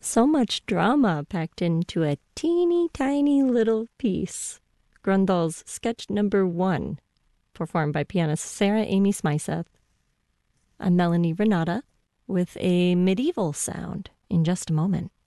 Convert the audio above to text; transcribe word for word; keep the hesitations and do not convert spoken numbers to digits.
So much drama packed into a teeny tiny little piece. Grundl's sketch number one, performed by pianist Sarah Amy Smyseth. I'm Melanie Renata with a medieval sound in just a moment.